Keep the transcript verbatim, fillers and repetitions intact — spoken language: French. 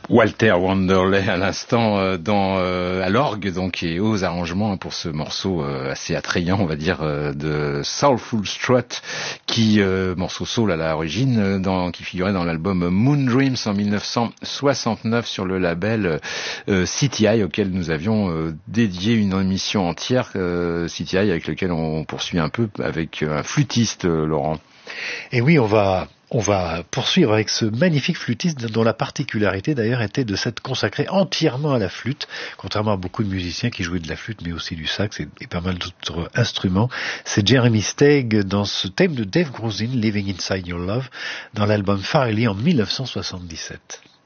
Walter Wanderley à l'instant euh, dans euh, à l'orgue donc et aux arrangements pour ce morceau euh, assez attrayant on va dire euh, de Soulful Strut qui euh, morceau soul à l'origine euh, dans qui figurait dans l'album Moon Dreams en dix-neuf cent soixante-neuf sur le label euh, C T I auquel nous avions euh, dédié une émission entière euh, C T I avec lequel on poursuit un peu avec un flûtiste euh, Laurent. Et oui, on va On va poursuivre avec ce magnifique flûtiste dont la particularité d'ailleurs était de s'être consacré entièrement à la flûte, contrairement à beaucoup de musiciens qui jouaient de la flûte mais aussi du sax et, et pas mal d'autres instruments. C'est Jeremy Steig dans ce thème de Dave Grusin, Living Inside Your Love, dans l'album Farley en dix-neuf cent soixante-dix-sept.